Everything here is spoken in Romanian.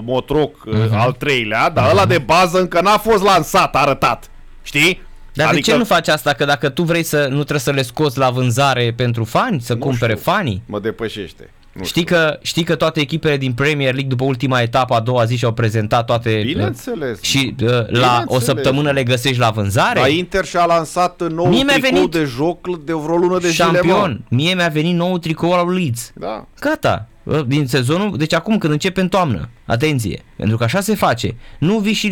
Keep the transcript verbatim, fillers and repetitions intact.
motroc uh-huh. al treilea, dar uh-huh. ăla de bază încă n-a fost lansat, arătat. Știi? Dar adică... de ce nu faci asta? Că dacă tu vrei să, nu trebuie să le scoți la vânzare pentru fani, să nu cumpere știu. fanii? Mă depășește. Nu știi, că, știi că toate echipele din Premier League după ultima etapă, a doua zi, și-au prezentat toate. Bineînțeles. Și uh, la Bineînțeles. O săptămână le găsești la vânzare? Dar Inter și-a lansat nou tricou venit de joc de vreo lună de șampion. zile. Șampion. Mie mi-a venit nou tricou al lui Leeds. Da. Gata. Din sezonul, deci acum când începe în toamnă. Atenție. Pentru că așa se face. Nu vii și